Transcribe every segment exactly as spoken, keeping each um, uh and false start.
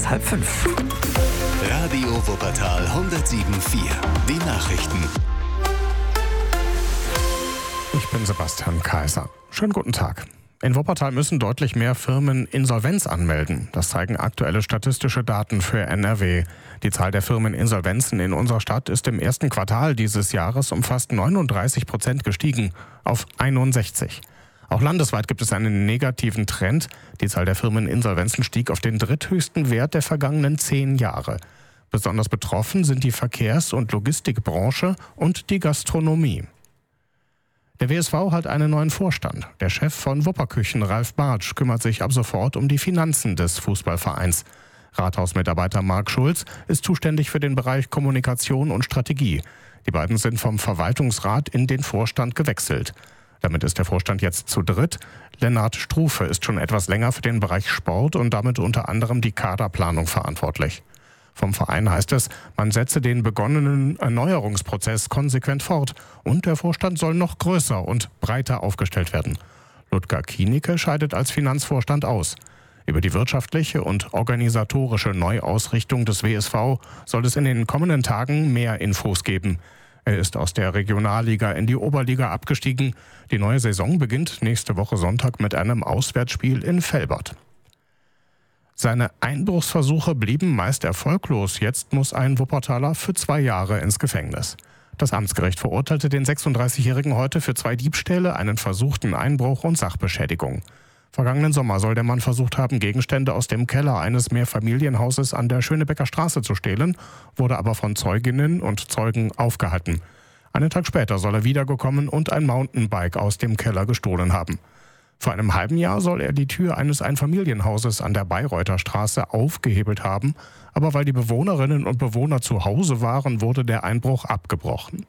Halb fünf. Radio Wuppertal hundertsieben Komma vier. Die Nachrichten. Ich bin Sebastian Kaiser. Schönen guten Tag. In Wuppertal müssen deutlich mehr Firmen Insolvenz anmelden. Das zeigen aktuelle statistische Daten für N R W. Die Zahl der Firmeninsolvenzen in unserer Stadt ist im ersten Quartal dieses Jahres um fast neununddreißig Prozent gestiegen auf einundsechzig. Auch landesweit gibt es einen negativen Trend. Die Zahl der Firmeninsolvenzen stieg auf den dritthöchsten Wert der vergangenen zehn Jahre. Besonders betroffen sind die Verkehrs- und Logistikbranche und die Gastronomie. Der W S V hat einen neuen Vorstand. Der Chef von Wupperküchen, Ralf Bartsch, kümmert sich ab sofort um die Finanzen des Fußballvereins. Rathausmitarbeiter Marc Schulz ist zuständig für den Bereich Kommunikation und Strategie. Die beiden sind vom Verwaltungsrat in den Vorstand gewechselt. Damit ist der Vorstand jetzt zu dritt. Lennart Strufe ist schon etwas länger für den Bereich Sport und damit unter anderem die Kaderplanung verantwortlich. Vom Verein heißt es, man setze den begonnenen Erneuerungsprozess konsequent fort und der Vorstand soll noch größer und breiter aufgestellt werden. Ludger Kienicke scheidet als Finanzvorstand aus. Über die wirtschaftliche und organisatorische Neuausrichtung des W S V soll es in den kommenden Tagen mehr Infos geben. Er ist aus der Regionalliga in die Oberliga abgestiegen. Die neue Saison beginnt nächste Woche Sonntag mit einem Auswärtsspiel in Velbert. Seine Einbruchsversuche blieben meist erfolglos. Jetzt muss ein Wuppertaler für zwei Jahre ins Gefängnis. Das Amtsgericht verurteilte den sechsunddreißigjährigen heute für zwei Diebstähle, einen versuchten Einbruch und Sachbeschädigung. Vergangenen Sommer soll der Mann versucht haben, Gegenstände aus dem Keller eines Mehrfamilienhauses an der Schönebecker Straße zu stehlen, wurde aber von Zeuginnen und Zeugen aufgehalten. Einen Tag später soll er wiedergekommen und ein Mountainbike aus dem Keller gestohlen haben. Vor einem halben Jahr soll er die Tür eines Einfamilienhauses an der Bayreuther Straße aufgehebelt haben, aber weil die Bewohnerinnen und Bewohner zu Hause waren, wurde der Einbruch abgebrochen.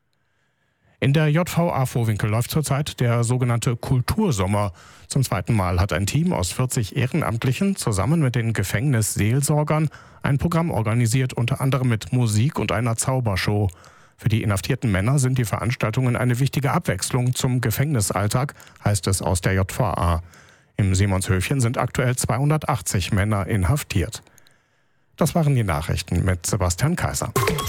In der J V A Vohwinkel läuft zurzeit der sogenannte Kultursommer. Zum zweiten Mal hat ein Team aus vierzig Ehrenamtlichen zusammen mit den Gefängnisseelsorgern ein Programm organisiert, unter anderem mit Musik und einer Zaubershow. Für die inhaftierten Männer sind die Veranstaltungen eine wichtige Abwechslung zum Gefängnisalltag, heißt es aus der J V A. Im Simonshöfchen sind aktuell zweihundertachtzig Männer inhaftiert. Das waren die Nachrichten mit Sebastian Kaiser.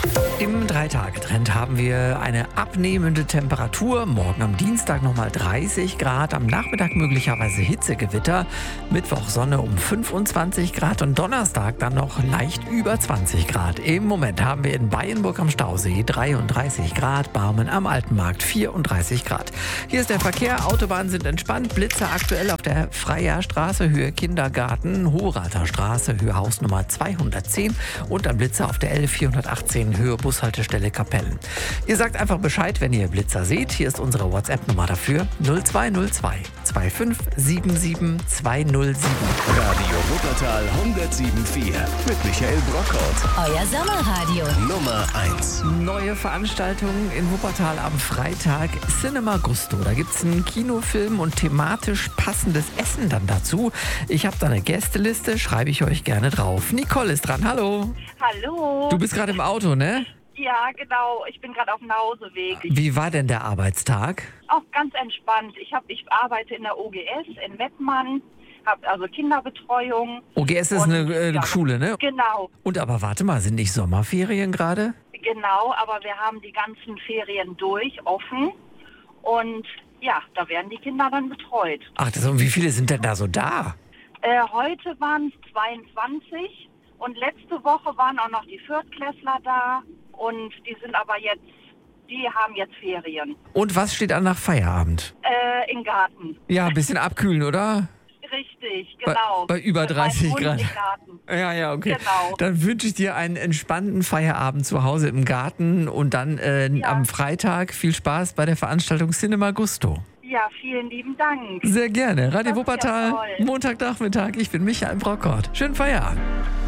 Im Drei-Tage-Trend haben wir eine abnehmende Temperatur. Morgen am Dienstag nochmal dreißig Grad, am Nachmittag möglicherweise Hitzegewitter. Mittwoch Sonne um fünfundzwanzig Grad und Donnerstag dann noch leicht über zwanzig Grad. Im Moment haben wir in Bayenburg am Stausee dreiunddreißig Grad, Barmen am Altenmarkt vierunddreißig Grad. Hier ist der Verkehr, Autobahnen sind entspannt, Blitzer aktuell auf der Freier Straße, Höhe Kindergarten, Hohrather Straße, Höhe Hausnummer zweihundertzehn und ein Blitzer auf der L vierhundertachtzehn, Höhe Bushaltestelle Kapellen. Ihr sagt einfach Bescheid, wenn ihr Blitzer seht. Hier ist unsere WhatsApp-Nummer dafür: null zwei null zwei zwei fünf sieben sieben zwei null sieben. Radio Wuppertal hundertsieben Komma vier mit Michael Brockhaus. Euer Sommerradio. Nummer eins. Neue Veranstaltungen in Wuppertal am Freitag. Cinema Gusto. Da gibt es einen Kinofilm und thematisch passendes Essen dann dazu. Ich habe da eine Gästeliste, schreibe ich euch gerne drauf. Nicole ist dran. Hallo. Hallo. Du bist gerade im Auto, ne? Ja, genau. Ich bin gerade auf dem Nachhauseweg. Wie war denn der Arbeitstag? Auch ganz entspannt. Ich, hab, ich arbeite in der O G S in Mettmann, habe also Kinderbetreuung. O G S ist Und, eine, äh, eine ja, Schule, ne? Genau, Und aber warte mal, sind nicht Sommerferien gerade? genau. Aber wir haben die ganzen Ferien durch, offen. Und ja, da werden die Kinder dann betreut. Ach, das, und wie viele sind denn da so da? Äh, heute waren es zweiundzwanzig und letzte Woche waren auch noch die Viertklässler da. Und die sind aber jetzt, die haben jetzt Ferien. Und was steht an nach Feierabend? Äh, im Garten. Ja, ein bisschen abkühlen, oder? Richtig, Bei, genau. bei über Mit meinem dreißig Hund Grad. im Garten. Ja, ja, okay. Genau. Dann wünsche ich dir einen entspannten Feierabend zu Hause im Garten und dann äh, Ja. am Freitag viel Spaß bei der Veranstaltung Cinema Gusto. Ja, vielen lieben Dank. Sehr gerne. Radio Das ist ja Wuppertal, toll. Montagnachmittag. Ich bin Michael Brockhaus. Schönen Feierabend.